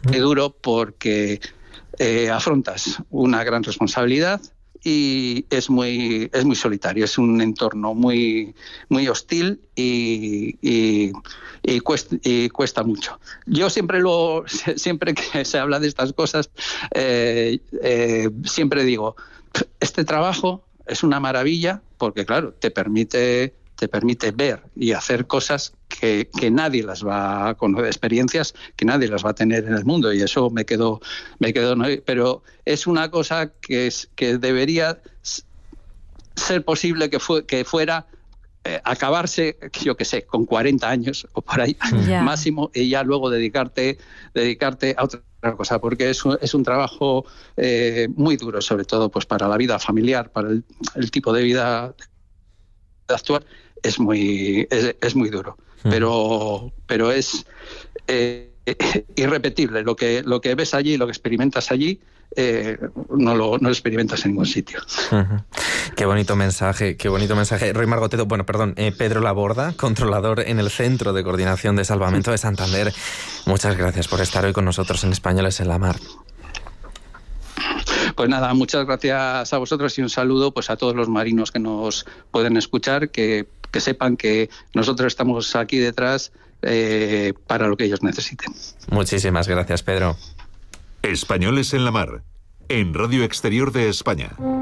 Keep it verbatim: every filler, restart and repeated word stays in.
muy duro porque eh, afrontas una gran responsabilidad y es muy es muy solitario, es un entorno muy muy hostil y, y, y, cuesta, y cuesta mucho. Yo siempre lo siempre que se habla de estas cosas eh, eh, siempre digo, este trabajo es una maravilla porque claro, te permite te permite ver y hacer cosas que, que nadie las va a conocer, experiencias que nadie las va a tener en el mundo, y eso me quedó, me quedó, ¿no? Pero es una cosa que, es, que debería ser posible que, fue, que fuera eh, acabarse, yo qué sé, con cuarenta años o por ahí yeah. máximo, y ya luego dedicarte, dedicarte a otra cosa, porque es un, es un trabajo eh, muy duro, sobre todo pues para la vida familiar, para el, el tipo de vida actual. Es muy es, es muy duro, mm. pero pero es eh, irrepetible. Lo que lo que ves allí, lo que experimentas allí, eh, no lo no lo experimentas en ningún sitio. Uh-huh. Qué bonito mensaje, qué bonito mensaje. Roy Margotedo, bueno, perdón, eh, Pedro Laborda, controlador en el Centro de Coordinación de Salvamento de Santander. Muchas gracias por estar hoy con nosotros en Españoles en la Mar. Pues nada, muchas gracias a vosotros y un saludo pues a todos los marinos que nos pueden escuchar, que, que sepan que nosotros estamos aquí detrás eh, para lo que ellos necesiten. Muchísimas gracias, Pedro. Españoles en la Mar, en Radio Exterior de España.